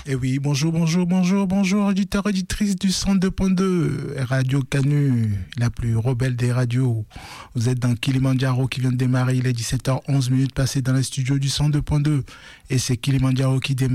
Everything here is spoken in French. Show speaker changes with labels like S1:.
S1: Et oui, bonjour, auditeurs, auditrices du 102.2, Radio Canu, la plus rebelle des radios. Vous êtes dans Kilimandjaro qui vient de démarrer, il est 17h11 passées dans les studios du 102.2. Et c'est Kilimandjaro qui démarre.